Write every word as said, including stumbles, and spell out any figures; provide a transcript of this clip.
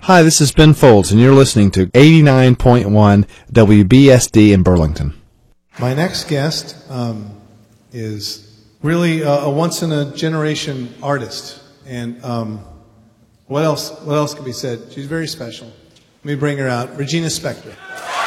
Hi, this is Ben Folds, and you're listening to eighty-nine point one W B S D in Burlington. My next guest um, is really a, a once-in-a-generation artist. And um, what else What else can be said? She's very special. Let me bring her out. Regina Spektor.